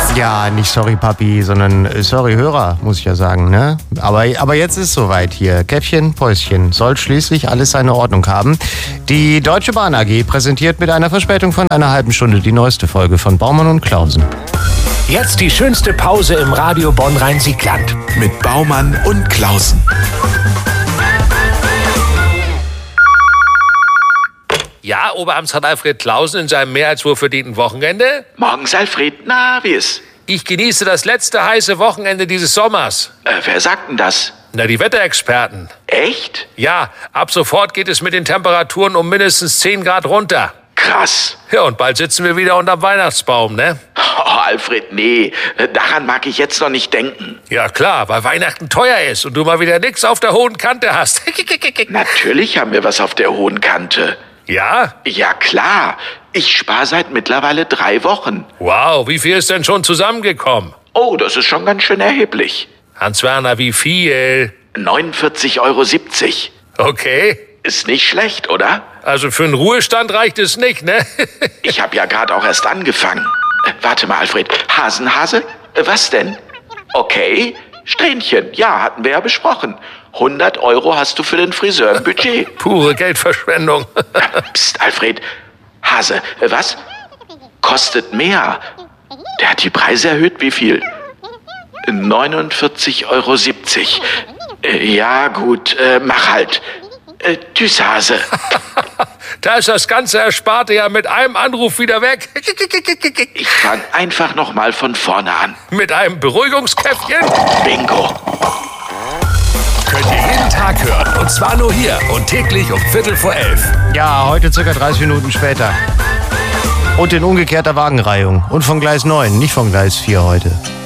Ja, nicht sorry Papi, sondern sorry Hörer, muss ich ja sagen, ne? Aber jetzt ist soweit hier. Käffchen, Päuschen, soll schließlich alles seine Ordnung haben. Die Deutsche Bahn AG präsentiert mit einer Verspätung von einer halben Stunde die neueste Folge von Baumann und Klausen. Jetzt die schönste Pause im Radio Bonn-Rhein-Siegland. Mit Baumann und Klausen. Ja, Oberamtsrat Alfred Klausen in seinem mehr als wohlverdienten Wochenende. Morgens, Alfred. Na, wie ist? Ich genieße das letzte heiße Wochenende dieses Sommers. Wer sagt denn das? Na, die Wetterexperten. Echt? Ja, ab sofort geht es mit den Temperaturen um mindestens 10 Grad runter. Krass. Ja, und bald sitzen wir wieder unterm Weihnachtsbaum, ne? Oh, Alfred, nee. Daran mag ich jetzt noch nicht denken. Ja, klar, weil Weihnachten teuer ist und du mal wieder nix auf der hohen Kante hast. Natürlich haben wir was auf der hohen Kante. Ja? Ja, klar. Ich spare seit mittlerweile 3 Wochen. Wow, wie viel ist denn schon zusammengekommen? Oh, das ist schon ganz schön erheblich. Hans-Werner, wie viel? 49,70 Euro. Okay. Ist nicht schlecht, oder? Also für einen Ruhestand reicht es nicht, ne? Ich habe ja gerade auch erst angefangen. Warte mal, Alfred. Hasenhase? Was denn? Okay. Strähnchen. Ja, hatten wir ja besprochen. 100 Euro hast du für den Friseur im Budget. Pure Geldverschwendung. Psst, Alfred. Hase, was? Kostet mehr. Der hat die Preise erhöht. Wie viel? 49,70 Euro. Ja, gut. Mach halt. Tschüss, Hase. Da ist das ganze Ersparte ja mit einem Anruf wieder weg. Ich fange einfach noch mal von vorne an. Mit einem Beruhigungskäffchen? Bingo. Könnt ihr jeden Tag hören. Und zwar nur hier und täglich um 11:15. Ja, heute circa 30 Minuten später. Und in umgekehrter Wagenreihung. Und von Gleis 9, nicht von Gleis 4 heute.